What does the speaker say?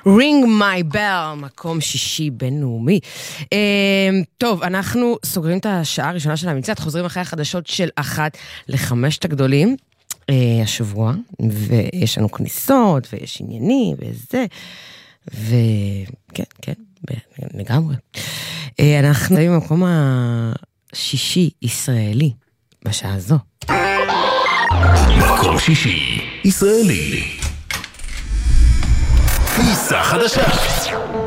Ring my bell, מקום שישי בינלאומי. טוב, אנחנו סוגרים את השעה הראשונה של המצעד, חוזרים אחרי החדשות של 1-5 הגדולים השבוע, ויש לנו כניסות, ויש עניינים, וזה, וכן, לגמרי. אנחנו במקום השישי ישראלי בשעה הזו. מקום שישי ישראלי. כניסה חדשה.